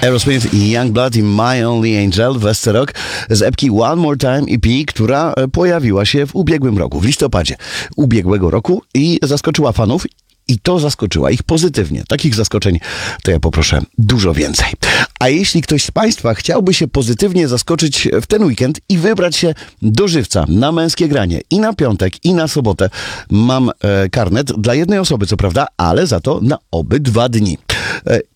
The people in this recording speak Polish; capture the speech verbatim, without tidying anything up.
Aerosmith i Youngblood i My Only Angel, Westy Rock z epki One More Time E P, która pojawiła się w ubiegłym roku, w listopadzie ubiegłego roku i zaskoczyła fanów. I to zaskoczyła ich pozytywnie. Takich zaskoczeń to ja poproszę dużo więcej. A jeśli ktoś z Państwa chciałby się pozytywnie zaskoczyć w ten weekend i wybrać się do Żywca na Męskie Granie i na piątek, i na sobotę, mam e, karnet dla jednej osoby, co prawda, ale za to na obydwa dni. E,